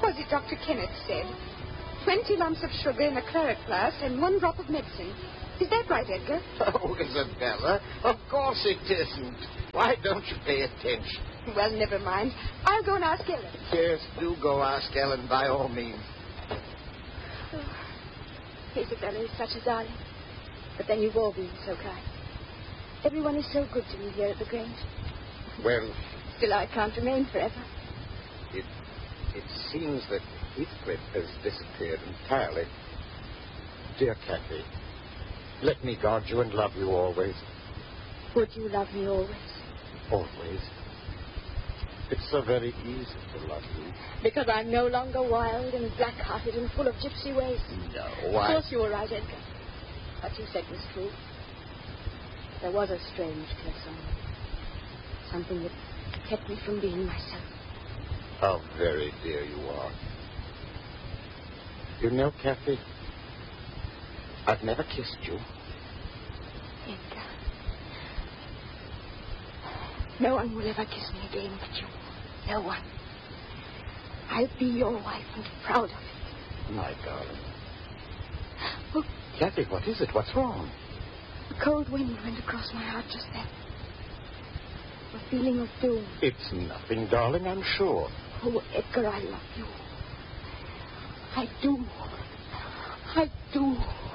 was it Dr. Kenneth said? 20 lumps of sugar in a claret glass and 1 drop of medicine. Is that right, Edgar? Oh, Isabella, of course it isn't. Why don't you pay attention? Well, never mind. I'll go and ask Ellen. Yes, do go ask Ellen by all means. Oh, Isabella is such a darling. But then you've all been so kind. Everyone is so good to me here at the Grange. Well, Still, I can't remain forever. it seems that Heathcliff has disappeared entirely. Dear Kathy, let me guard you and love you always. Would you love me always? Always. It's so very easy to love you. Because I'm no longer wild and black-hearted and full of gypsy ways. No, Of course you were right, Edgar. What you said was true. There was a strange curse on me. Something that kept me from being myself. How very dear you are. You know, Kathy, I've never kissed you. Edgar. No one will ever kiss me again but you. No one. I'll be your wife and proud of it. My darling. Oh, Kathy, what is it? What's wrong? a cold wind went across my heart just then. A feeling of doom. It's nothing, darling, I'm sure. Oh, Edgar, I love you. I do. I do.